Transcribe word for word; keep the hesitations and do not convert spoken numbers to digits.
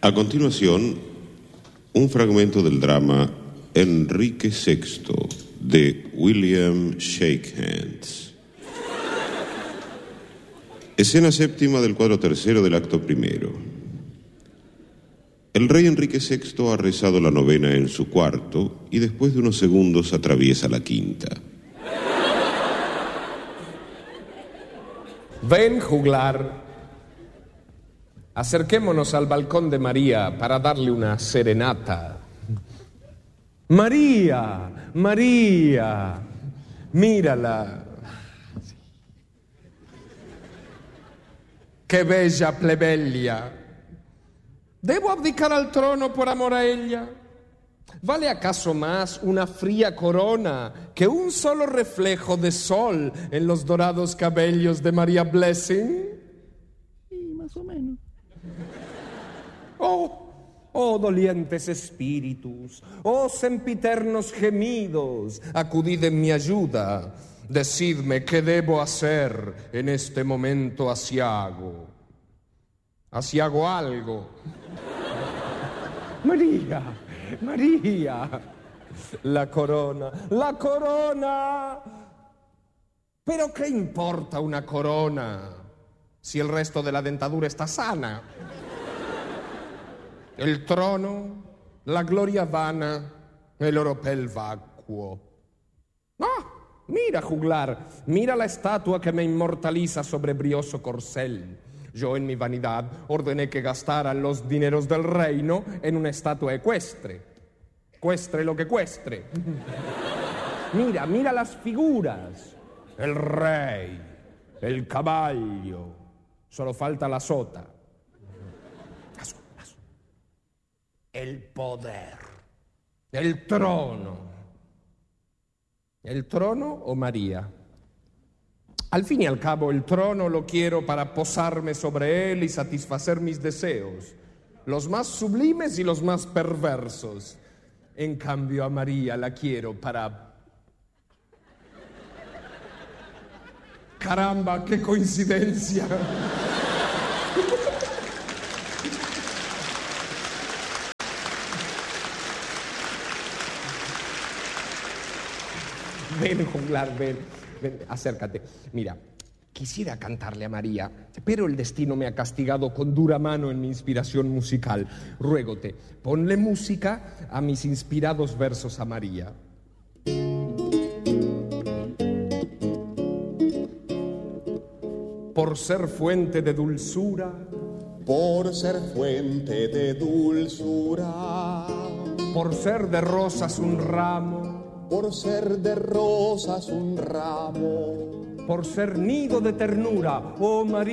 A continuación, un fragmento del drama Enrique sexto de William Shakehands. Escena séptima del cuadro tercero del acto primero. El rey Enrique sexto ha rezado la novena en su cuarto y después de unos segundos atraviesa la quinta. Ven, juglar. Acerquémonos al balcón de María para darle una serenata. María, María, mírala. Qué bella plebeya. ¿Debo abdicar al trono por amor a ella? ¿Vale acaso más una fría corona que un solo reflejo de sol en los dorados cabellos de María Blessing? Sí, más o menos. Oh, oh dolientes espíritus, oh sempiternos gemidos, acudid en mi ayuda. Decidme qué debo hacer en este momento asiago. Asiago algo. María, María, la corona, la corona. ¿Pero qué importa una corona si el resto de la dentadura está sana? El trono, la gloria vana, el oropel vacuo. ¡Ah! Mira, juglar, mira la estatua que me inmortaliza sobre brioso corcel. Yo en mi vanidad ordené que gastaran los dineros del reino en una estatua ecuestre. Cuestre lo que cuestre. Mira, mira las figuras. El rey, el caballo. Solo falta la sota. El poder, el trono. ¿El trono o María? Al fin y al cabo, el trono lo quiero para posarme sobre él y satisfacer mis deseos, los más sublimes y los más perversos. En cambio, a María la quiero para... ¡Caramba, qué coincidencia! Ven, juglar, ven, ven, acércate. Mira, quisiera cantarle a María, pero el destino me ha castigado con dura mano en mi inspiración musical. Ruégote, ponle música a mis inspirados versos a María. Por ser fuente de dulzura, por ser fuente de dulzura, por ser de rosas un ramo, por ser de rosas un ramo, por ser nido de ternura, oh María.